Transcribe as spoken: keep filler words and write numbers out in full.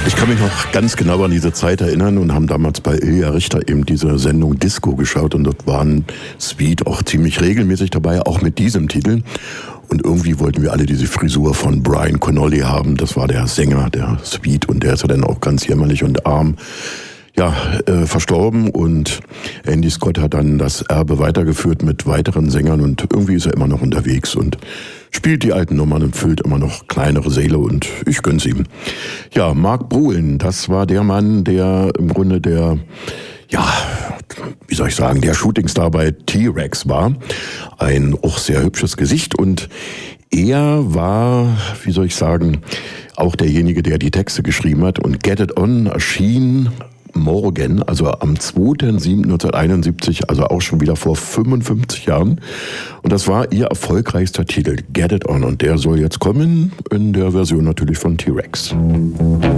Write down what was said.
Ich kann mich noch ganz genau an diese Zeit erinnern und haben damals bei Ilja Richter eben diese Sendung Disco geschaut und dort waren Sweet auch ziemlich regelmäßig dabei, auch mit diesem Titel. Und irgendwie wollten wir alle diese Frisur von Brian Connolly haben. Das war der Sänger der Sweet und der ist ja dann auch ganz jämmerlich und arm ja, äh, verstorben und Andy Scott hat dann das Erbe weitergeführt mit weiteren Sängern und irgendwie ist er immer noch unterwegs und spielt die alten Nummern und füllt immer noch kleinere Säle und ich gönn's ihm. Ja, Mark Brolin, das war der Mann, der im Grunde der, ja, wie soll ich sagen, der Shootingstar bei T-Rex war. Ein auch sehr hübsches Gesicht und er war, wie soll ich sagen, auch derjenige, der die Texte geschrieben hat und Get It On erschien morgen, also am zweiten siebten neunzehnhunderteinundsiebzig, also auch schon wieder vor fünfundfünfzig Jahren. Und das war ihr erfolgreichster Titel, Get It On. Und der soll jetzt kommen in der Version natürlich von T-Rex.